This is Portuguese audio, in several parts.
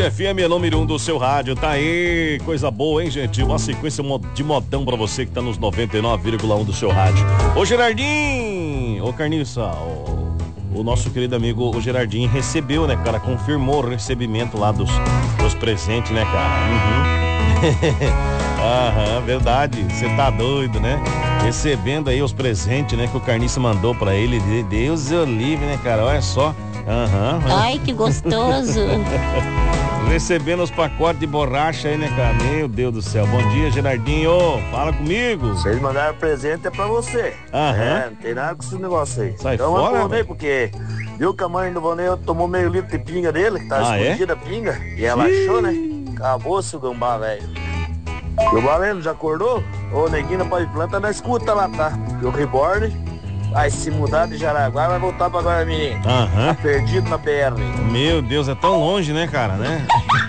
FM é número 1 do seu rádio, tá aí, coisa boa, hein, gente? Uma sequência de modão pra você que tá nos 99,1 do seu rádio. Ô, Gerardinho, ô, Carniça, o nosso querido amigo, o Gerardinho, recebeu, né, cara? Confirmou o recebimento lá dos presentes, né, cara? Aham, verdade, você tá doido, né? Recebendo aí os presentes, né, que o Carniça mandou pra ele. Deus o livre, né, cara? Olha só. Ai, que gostoso. Recebendo os pacotes de borracha aí, né, cara? Meu Deus do céu. Bom dia, Gerardinho. Fala comigo. Vocês mandaram presente é pra você. Não tem nada com esse negócio aí. Sai então fora, eu tomei porque viu que a mãe do Vonei tomou meio litro de pinga dele, que tá escondida a pinga. E ela achou, né? Acabou-se o gambá, velho. E o Valendo já acordou? Ô, neguinho, pode planta na escuta lá, tá? Porque o Reborn vai se mudar de Jaraguá, vai voltar pra Guaramirim. Tá perdido na BR. Meu Deus, é tão longe, né, cara, né?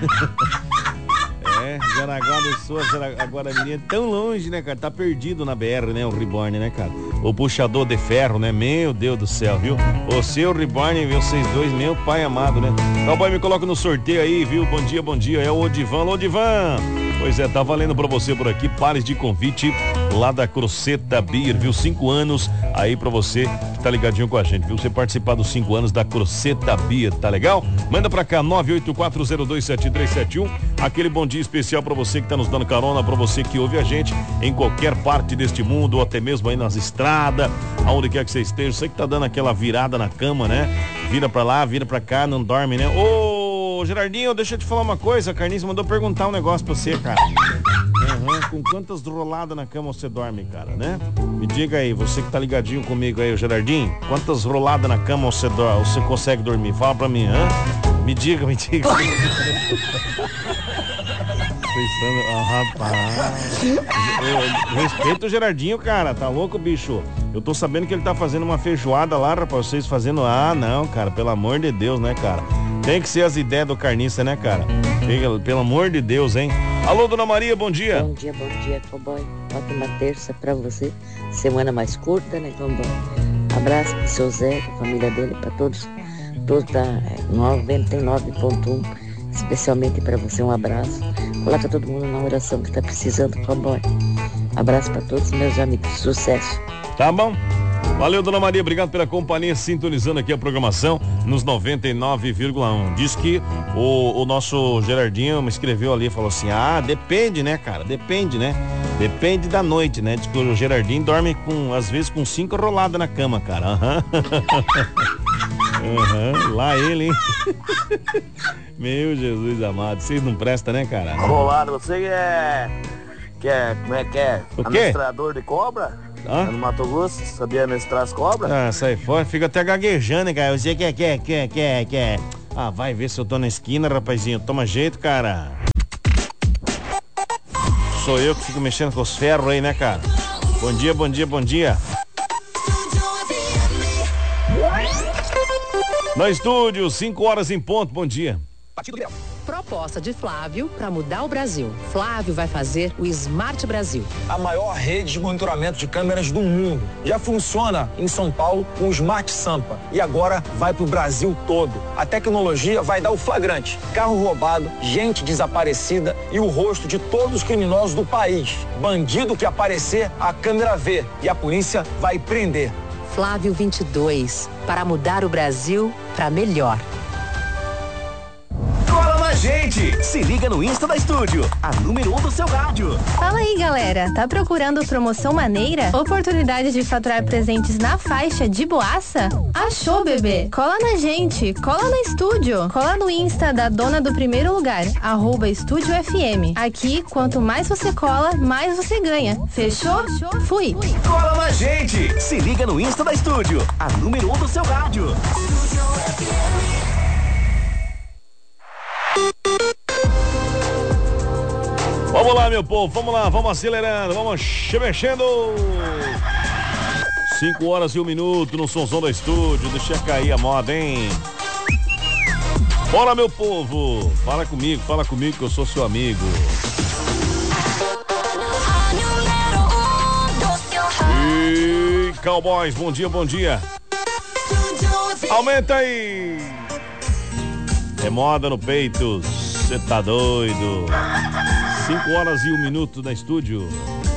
Jaraguá do Sul, Guaramirim é tão longe, né, cara? Tá perdido na BR, né, o Reborn, né, cara? O puxador de ferro, né? Meu Deus do céu, viu? O seu Reborn, vocês dois, meu pai amado, né? Cowboy, me coloca no sorteio aí, viu? Bom dia, é o Odivan. Alô, Odivan! Pois é, tá valendo pra você por aqui, pares de convite lá da Croceta Beer, viu? 5 anos aí pra você que tá ligadinho com a gente, viu? Você participar dos 5 anos da Croceta Beer, tá legal? Manda pra cá, 984027371, aquele bom dia especial pra você que tá nos dando carona, pra você que ouve a gente em qualquer parte deste mundo, ou até mesmo aí nas estradas, aonde quer que você esteja, você que tá dando aquela virada na cama, né? Vira pra lá, vira pra cá, não dorme, né? Ô, Gerardinho, deixa eu te falar uma coisa, a Carniça mandou perguntar um negócio pra você, cara. Com quantas roladas na cama você dorme, cara, né? Me diga aí, você que tá ligadinho comigo aí, o Gerardinho, quantas roladas na cama você consegue dormir? Fala pra mim, Me diga. Rapaz. Respeita o Gerardinho, cara, tá louco, bicho? Eu tô sabendo que ele tá fazendo uma feijoada lá, rapaz, vocês fazendo... não, cara, pelo amor de Deus, né, cara? Tem que ser as ideias do Carniça, né, cara? Pelo amor de Deus, hein? Alô, Dona Maria, bom dia. Bom dia, cowboy. Ótima terça pra você. Semana mais curta, né, cowboy? Abraço pro seu Zé, pra família dele, pra todos da 99.1. Especialmente pra você, um abraço. Coloca todo mundo na oração que tá precisando, cowboy. Abraço pra todos meus amigos. Sucesso. Tá bom. Valeu, Dona Maria, obrigado pela companhia, sintonizando aqui a programação nos 99,1. Diz que o nosso Gerardinho me escreveu ali, falou assim, depende, né, cara, depende, né, depende da noite, né, diz que o Gerardinho dorme às vezes com 5 roladas na cama, cara. Lá ele, hein. Meu Jesus amado, vocês não prestam, né, cara? Rolado, você como é que é? O quê? Administrador de cobra? No Mato Grosso, sabia administrar as cobras? Sai fora, fica até gaguejando, cara. Você quer. Vai ver se eu tô na esquina, rapazinho. Toma jeito, cara. Sou eu que fico mexendo com os ferros aí, né, cara? Bom dia. No estúdio, 5 horas em ponto, bom dia. Proposta de Flávio para mudar o Brasil. Flávio vai fazer o Smart Brasil. A maior rede de monitoramento de câmeras do mundo. Já funciona em São Paulo com o Smart Sampa. E agora vai para o Brasil todo. A tecnologia vai dar o flagrante. Carro roubado, gente desaparecida e o rosto de todos os criminosos do país. Bandido que aparecer, a câmera vê. E a polícia vai prender. Flávio 22. Para mudar o Brasil para melhor. Gente, se liga no Insta da Estúdio, a número 1 do seu rádio. Fala aí, galera, tá procurando promoção maneira? Oportunidade de faturar presentes na faixa de boaça? Achou, bebê? Cola na gente, cola no estúdio, cola no Insta da dona do primeiro lugar, @Estúdio FM. Aqui, quanto mais você cola, mais você ganha. Fechou? Fui. Cola na gente, se liga no Insta da Estúdio, a número 1 do seu rádio. Estúdio FM. Vamos lá, meu povo, vamos lá, vamos acelerando, vamos mexendo. 5 horas e 1 minuto no Sonzão do Estúdio, deixa cair a moda, hein? Bora, meu povo, fala comigo que eu sou seu amigo. E Cowboys, bom dia. Aumenta aí. É moda no peitos. Você tá doido? 5 horas e 1 minuto na estúdio.